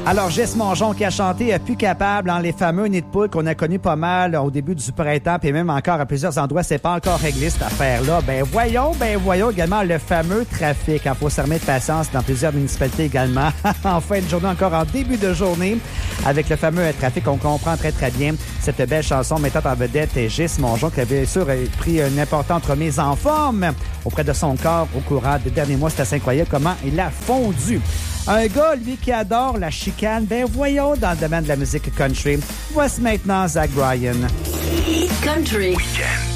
Alors, Jess Mongeon qui a chanté Plus capable, les fameux nids de poule qu'on a connus pas mal au début du printemps, puis même encore à plusieurs endroits, c'est pas encore réglé cette affaire-là. Ben voyons également le fameux trafic. Il faut se remettre de patience dans plusieurs municipalités également. En fin de journée, encore en début de journée, avec le fameux trafic, on comprend très très bien cette belle chanson mettant en vedette Jess Mongeon qui a bien sûr pris une importante remise en forme auprès de son corps au courant des derniers mois. C'est assez incroyable comment il a fondu. Un gars, lui, qui adore la chicane, ben voyons dans le domaine de la musique country. Voici maintenant Zach Bryan. Country. Weekend.